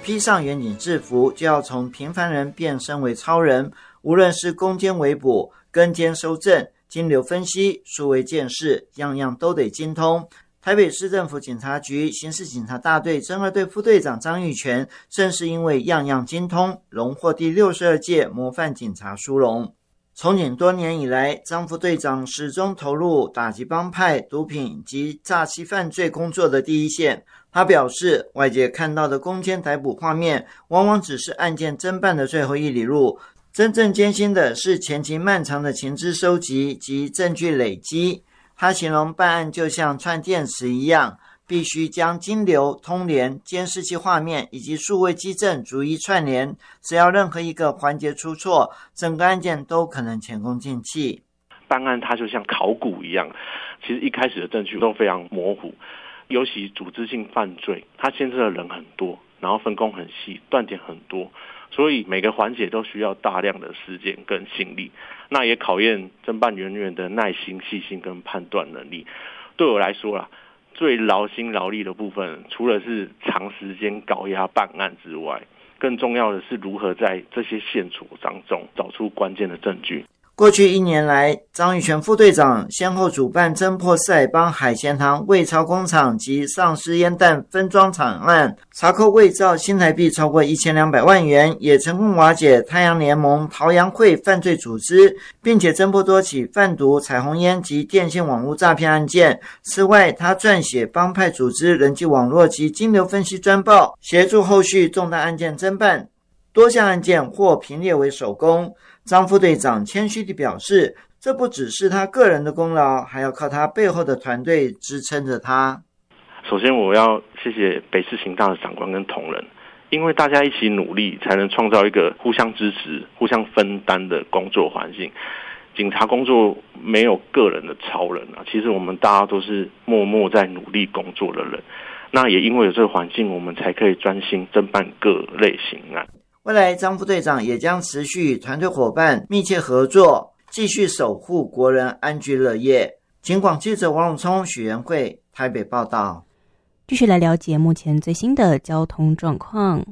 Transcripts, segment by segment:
披上远景制服，就要从平凡人变身为超人。无论是攻坚围捕、跟监收证、金流分析、数位鉴识，样样都得精通。台北市政府警察局刑事警察大队侦二队副队长张玉泉，正是因为样样精通，荣获第62届模范警察殊荣。从警多年以来，张副队长始终投入打击帮派、毒品及诈欺犯罪工作的第一线。他表示，外界看到的攻坚逮捕画面，往往只是案件侦办的最后一里路，真正艰辛的是前期漫长的情资收集及证据累积。他形容办案就像串电池一样，必须将金流、通联、监视器画面以及数位基证逐一串联，只要任何一个环节出错，整个案件都可能前功尽弃。 办案它就像考古一样，其实一开始的证据都非常模糊，尤其组织性犯罪，它牵涉的人很多，然后分工很细，断点很多，所以每个环节都需要大量的时间跟心力，那也考验侦办人员的耐心、细心跟判断能力。对我来说啦，最劳心劳力的部分，除了是长时间高压办案之外，更重要的是如何在这些线索当中找出关键的证据。 过去1年来，张玉泉副队长先后主办侦破四海帮海鲜堂伪钞工厂及丧尸烟弹分装厂案，查扣伪造新台币超过1200万元，也成功瓦解太阳联盟、桃阳会犯罪组织，并且侦破多起贩毒、彩虹烟及电信网络诈骗案件。此外，他撰写帮派组织人际网络及金流分析专报，协助后续重大案件侦办，多项案件或评列为首功。张副队长谦虚地表示，这不只是他个人的功劳，还要靠他背后的团队支撑着他。 首先我要谢谢北市刑大的长官跟同仁，因为大家一起努力，才能创造一个互相支持、互相分担的工作环境。警察工作没有个人的超人啊，其实我们大家都是默默在努力工作的人。那也因为有这个环境，我们才可以专心侦办各类刑案。 未来张副队长也将持续与团队伙伴密切合作，继续守护国人安居乐业。警广记者王永聪、许元慧台北报道。 继续来了解目前最新的交通状况。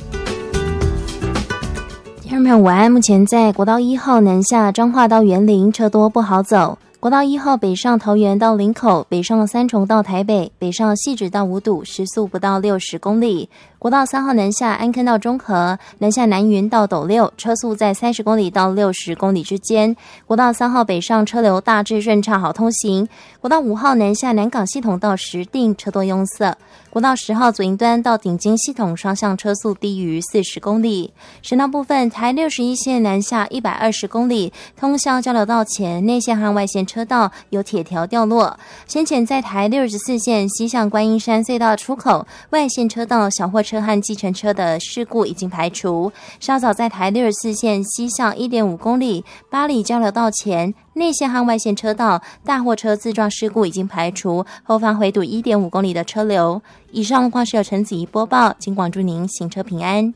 听众朋友午安，目前在国道1号南下彰化到员林车多不好走，国道1号北上桃园到林口，北上三重到台北，北上汐止到五堵，时速不到60公里。国道3号南下安坑到中和，南下南云到斗六，车速在30公里到60公里之间。国道3号北上车流大致顺畅好通行。国道5号南下南港系统到石碇，车多拥塞。国道10号左营端到顶金系统双向车速低于40公里。省道部分，台61线南下120公里，通向交流道前内线和外线车道有铁条掉落。先前在台64线西向观音山隧道出口外线车道小货车和计程车的事故已经排除。稍早在台64线西向 1.5 公里八里交流道前内线和外线车道大货车自撞事故已经排除，后方回堵 1.5 公里的车流。以上路况是由陈子怡播报，警广祝您行车平安。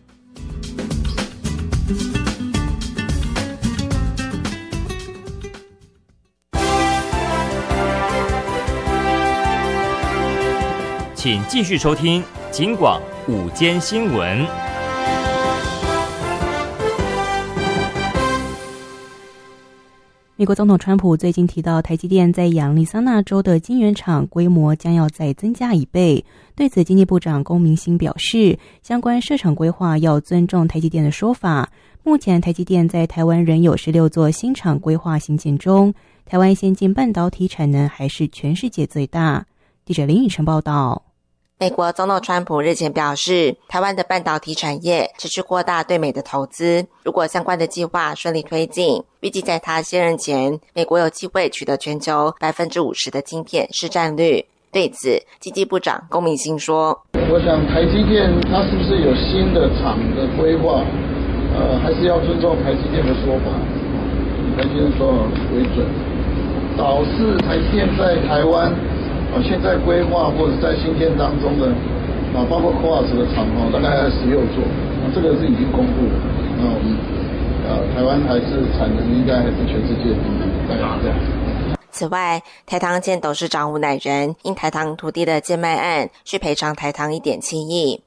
请继续收听警广午间新闻。 美国总统川普最近提到，台积电在亚利桑那州的晶圆厂规模将要再增加1倍。对此，经济部长龚明鑫表示，相关设厂规划要尊重台积电的说法。目前，台积电在台湾仍有16座新厂规划兴建中，台湾先进半导体产能还是全世界最大。记者林宇成报道。 美国总统川普日前表示，台湾的半导体产业持续扩大对美的投资，如果相关的计划顺利推进，预计在他卸任前，美国有机会取得全球 50% 的晶片市占率。对此，经济部长龚明鑫说， 我想台积电它是不是有新的厂的规划，还是要尊重台积电的说法，以台积电说法为准，导致台积电在台湾现在规划或者在新建当中的包括 CoWoS 的厂大概16座，这个是已经公布了。那我们台湾还是产能应该还是全世界第一，大概是这样。 此外，台糖前董事长吴乃仁因台糖土地的贱卖案需赔偿台糖1.7亿。